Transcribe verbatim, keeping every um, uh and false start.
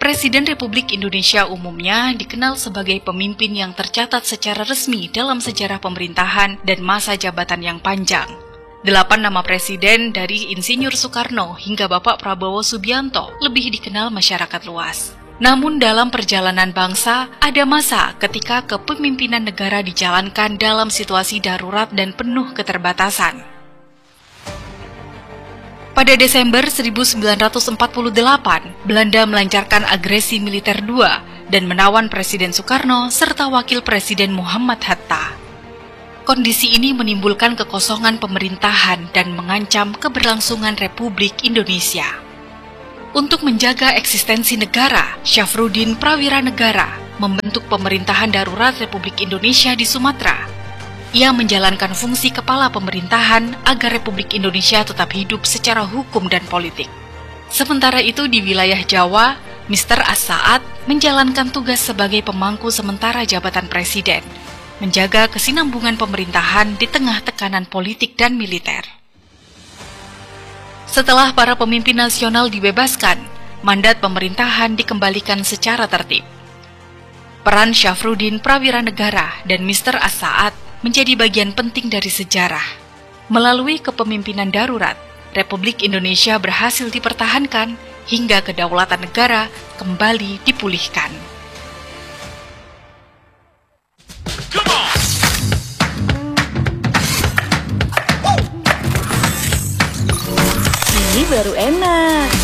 Presiden Republik Indonesia umumnya dikenal sebagai pemimpin yang tercatat secara resmi dalam sejarah pemerintahan dan masa jabatan yang panjang. Delapan nama presiden dari Insinyur Soekarno hingga Bapak Prabowo Subianto lebih dikenal masyarakat luas. Namun dalam perjalanan bangsa, ada masa ketika kepemimpinan negara dijalankan dalam situasi darurat dan penuh keterbatasan. Pada Desember seribu sembilan ratus empat puluh delapan, Belanda melancarkan agresi militer dua dan menawan Presiden Soekarno serta Wakil Presiden Muhammad Hatta. Kondisi ini menimbulkan kekosongan pemerintahan dan mengancam keberlangsungan Republik Indonesia. Untuk menjaga eksistensi negara, Syafruddin Prawiranegara membentuk pemerintahan darurat Republik Indonesia di Sumatera. Ia menjalankan fungsi kepala pemerintahan agar Republik Indonesia tetap hidup secara hukum dan politik. Sementara itu di wilayah Jawa, Mister As-Saad menjalankan tugas sebagai pemangku sementara jabatan presiden, menjaga kesinambungan pemerintahan di tengah tekanan politik dan militer. Setelah para pemimpin nasional dibebaskan, mandat pemerintahan dikembalikan secara tertib. Peran Syafruddin Prawiranegara dan Mister As-Saad menjadi bagian penting dari sejarah. Melalui kepemimpinan darurat, Republik Indonesia berhasil dipertahankan hingga kedaulatan negara kembali dipulihkan. Ini baru enak.